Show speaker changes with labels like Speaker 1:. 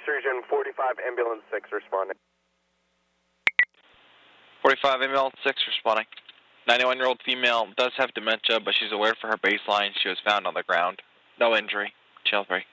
Speaker 1: region, 45 ambulance 6 responding.
Speaker 2: 45 ambulance 6 responding. 91-year-old female does have dementia, but she's aware for her baseline. She was found on the ground. No injury. Channel 3.